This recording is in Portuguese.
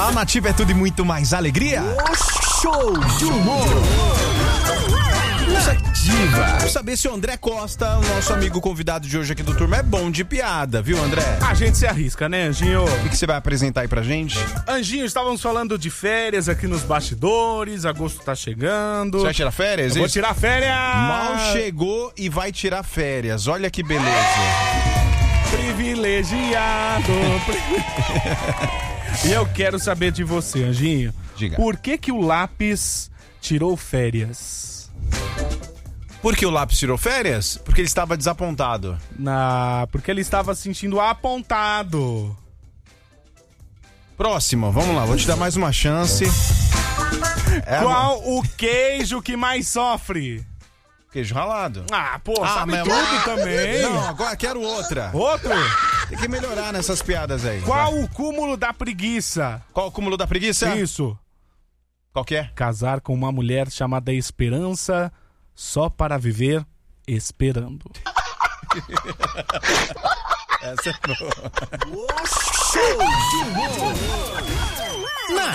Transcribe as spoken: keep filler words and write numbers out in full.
A Nativa é tudo e muito mais alegria. O show de humor. Nativa. Quero saber se o André Costa, o nosso amigo convidado de hoje aqui do Turma, é bom de piada, viu, André? A gente se arrisca, né, Anjinho? O que você vai apresentar aí pra gente? Anjinho, estávamos falando de férias aqui nos bastidores, agosto tá chegando. Você vai tirar férias? Eu vou Isso? tirar férias! Mal chegou e vai tirar férias. Olha que beleza. Privilegiado. E eu quero saber de você, Anjinho. Diga. Por que que o lápis tirou férias? Por que o lápis tirou férias? Porque ele estava desapontado. Na... Porque ele estava se sentindo apontado. Próximo, vamos lá, vou te dar mais uma chance. É, Qual o queijo que mais sofre? Queijo ralado. Ah, pô, Ah, sabe mas- tudo também. Não, agora quero outra. Outro? Tem que melhorar nessas piadas aí. Qual Vai. o cúmulo da preguiça? Qual o cúmulo da preguiça? Isso. Qual que é? Casar com uma mulher chamada Esperança só para viver esperando. Essa é boa. O show de humor.